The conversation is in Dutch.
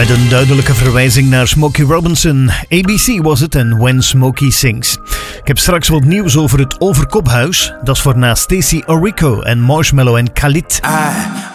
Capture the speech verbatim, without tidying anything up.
Met een duidelijke verwijzing naar Smokey Robinson. A B C was het en When Smokey Sings. Ik heb straks wat nieuws over het Overkophuis. Dat is voor na Stacey Orrico en Marshmello en Khalid. I